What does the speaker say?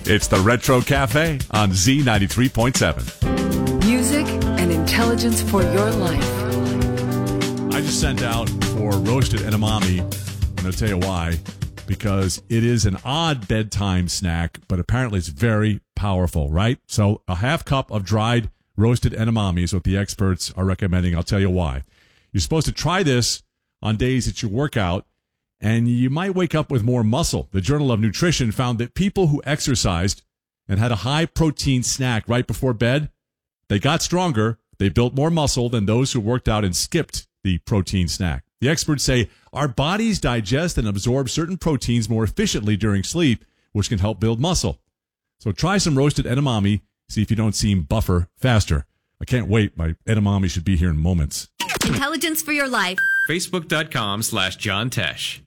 It's the Retro Cafe on Z93.7. Music and intelligence for your life. I just sent out for roasted edamame, and I'll tell you why. Because it is an odd bedtime snack, but apparently it's very powerful, right? So a half cup of dried roasted edamame is what the experts are recommending. I'll tell you why. You're supposed to try this on days that you work out, and you might wake up with more muscle. The Journal of Nutrition found that people who exercised and had a high-protein snack right before bed, they got stronger, they built more muscle than those who worked out and skipped the protein snack. The experts say our bodies digest and absorb certain proteins more efficiently during sleep, which can help build muscle. So try some roasted edamame, see if you don't seem buffer faster. I can't wait. My edamame should be here in moments. Intelligence for your life. Facebook.com/John Tesh.